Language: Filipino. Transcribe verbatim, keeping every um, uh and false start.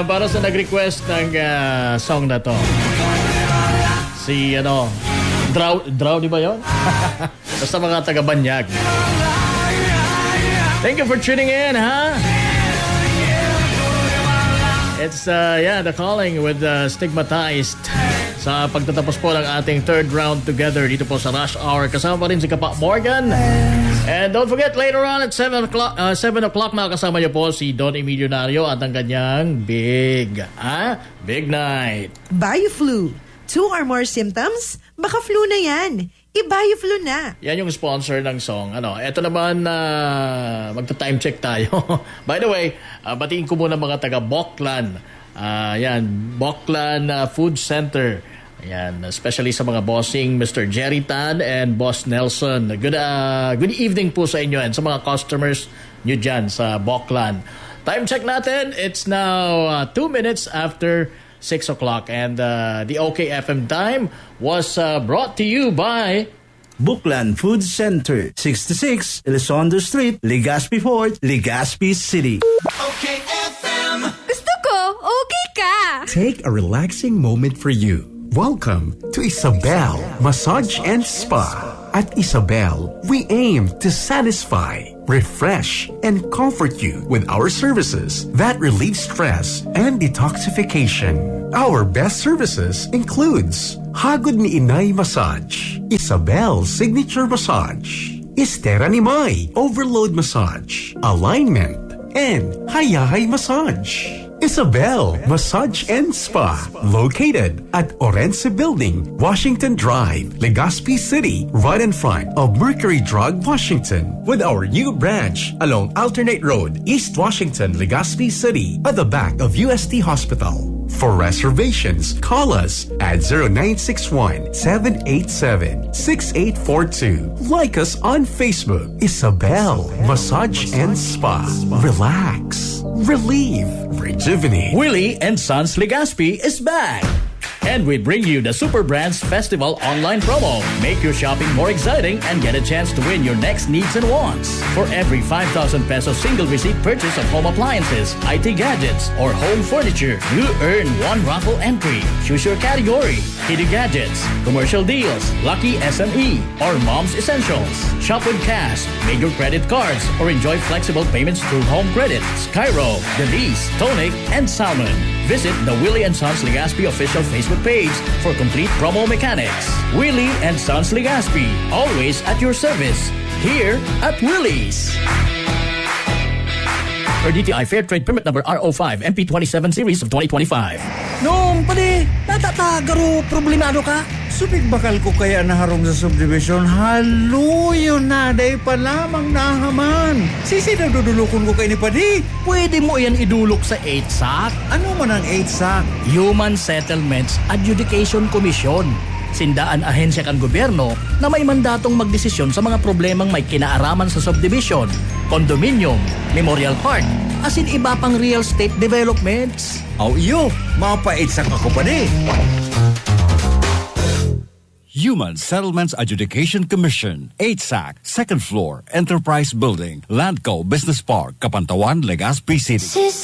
para sa nag-request ng uh, song na to. Si, ano, Draw, Draw, di ba yun? Basta mga taga-Banyag. Thank you for tuning in, ha? It's, uh, yeah, The Calling with uh, Stigmatized. Sa pagtatapos po ng ating third round together dito po sa Rush Hour. Kasama pa rin si Kapa Morgan. And don't forget, later on at seven o'clock, uh, seven o'clock makakasama niyo po si Don Emilionario at ang kanyang big, ah, big night. Bioflu. Two or more symptoms? Baka flu na yan. I-Bioflu na. Yan yung sponsor ng song. Ano, eto naman, uh, magta-time check tayo. By the way, uh, batiin ko muna mga taga Boklan. Uh, yan, Boklan uh, Food Center. Ayan, especially sa mga bossing Mister Jerry Tan and Boss Nelson. Good uh, good evening po sa inyo and sa mga customers nyo dyan sa Boklan. Time check natin, it's now uh, two minutes after six o'clock. And uh, the O K F M time was uh, brought to you by Boklan Food Center, sixty-six Elizondo Street, Legazpi Port, Legazpi City. O K F M. Gusto ko, okay ka. Take a relaxing moment for you. Welcome to Isabel Massage and Spa. At Isabel, we aim to satisfy, refresh, and comfort you with our services that relieve stress and detoxification. Our best services includes Hagod ni Inay Massage, Isabel Signature Massage, Estera ni May Overload Massage, Alignment, and Hayahay Massage. Isabel Massage and Spa, located at Orense Building, Washington Drive, Legazpi City, right in front of Mercury Drug, Washington, with our new branch along Alternate Road, East Washington, Legazpi City, at the back of U S T Hospital. For reservations, call us at zero nine six one, seven eight seven, six eight four two. Like us on Facebook, Isabel Massage and Spa. Relax, relieve, rejuvenate. Willie and Sons Legazpi is back. And we bring you the Super Brands Festival online promo. Make your shopping more exciting and get a chance to win your next needs and wants. For every five thousand peso single receipt purchase of home appliances, I T gadgets, or home furniture, you earn one raffle entry. Choose your category: Kitty Gadgets, Commercial Deals, Lucky S M E, or Mom's Essentials. Shop with cash, major credit cards, or enjoy flexible payments through Home Credit, Skyro, Delice, Tonic, and Salmon. Visit the Willie and Sons Legazpi official Facebook page for complete promo mechanics. Willie and Sons Legazpi, always at your service. Here at Willie's. For D T I Fair Trade Permit Number R O five M P twenty-seven Series of twenty twenty-five. Noong padi, natatagaro, problemado ka. Supig bakal ko kaya naharong sa subdivision, haluyo na, day pa lamang nahaman. Sisi na dudulukon ko kay ni padi. Pwede mo yan idulok sa eight S A C. Ano man ang eight S A C? Human Settlements Adjudication Commission. Sindaan ahensya kang gobyerno na may mandatong magdesisyon sa mga problemang may kinaaraman sa subdivision, condominium, memorial park, asin iba pang real estate developments. Aw iyo, mapa eight S A C ako pa di. Human Settlements Adjudication Commission, eight S A C, second floor, Enterprise Building, Landco Business Park, Kapantawan, Legazpi City.